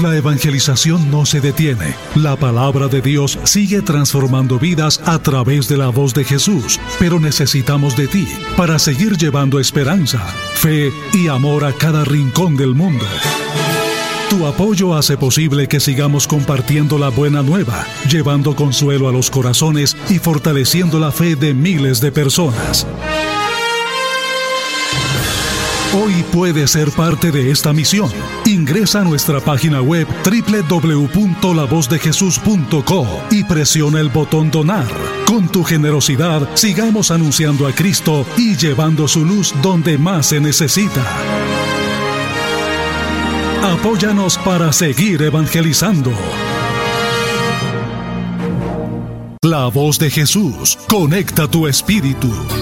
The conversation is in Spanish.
La evangelización no se detiene. La palabra de Dios sigue transformando vidas a través de la voz de Jesús, pero necesitamos de ti para seguir llevando esperanza, fe y amor a cada rincón del mundo. Tu apoyo hace posible que sigamos compartiendo la buena nueva, llevando consuelo a los corazones y fortaleciendo la fe de miles de personas. Hoy puedes ser parte de esta misión. Ingresa a nuestra página web www.lavozdejesús.co y presiona el botón Donar. Con tu generosidad, sigamos anunciando a Cristo y llevando su luz donde más se necesita. Apóyanos para seguir evangelizando. La voz de Jesús conecta tu espíritu.